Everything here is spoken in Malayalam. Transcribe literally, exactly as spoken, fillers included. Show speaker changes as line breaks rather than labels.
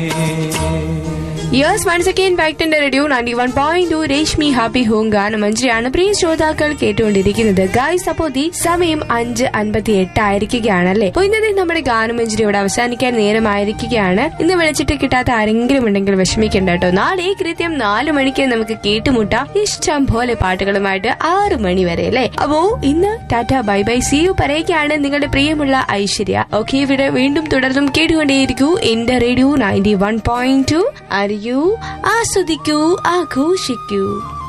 Yes, once again back to the radio ninety-one point two Rashmi happy home ഗാനം മഞ്ജരിയാണ് പ്രിയ ശ്രോതാക്കൾ കേട്ടുകൊണ്ടിരിക്കുന്നത്. ഗായ്സ്, അപ്പോ ദി സമയം അഞ്ച് അൻപത്തി എട്ട് ആയിരിക്കുകയാണല്ലേ. അപ്പൊ ഇന്നത്തെ നമ്മുടെ ഗാനമഞ്ജരി ഇവിടെ അവസാനിക്കാൻ നേരമായിരിക്കുകയാണ്. ഇന്ന് വിളിച്ചിട്ട് കിട്ടാത്ത ആരെങ്കിലും ഉണ്ടെങ്കിൽ വിഷമിക്കണ്ട കേട്ടോ. നാളെ കൃത്യം നാലു മണിക്ക് നമുക്ക് കേട്ടുമുട്ടാം ഇഷ്ടം പോലെ പാട്ടുകളുമായിട്ട് ആറു മണി വരെ അല്ലേ. അപ്പോ ഇന്ന് Tata bye bye C U പറയുകയാണ് നിങ്ങളുടെ പ്രിയമുള്ള ഐശ്വര്യ. ഓക്കെ, ഇവിടെ വീണ്ടും തുടർന്നും കേട്ടുകൊണ്ടേയിരിക്കൂ എന്റെ radio ninety one point two. അറിയൂ, ആസ്വദിക്കൂ, ആഘോഷിക്കൂ.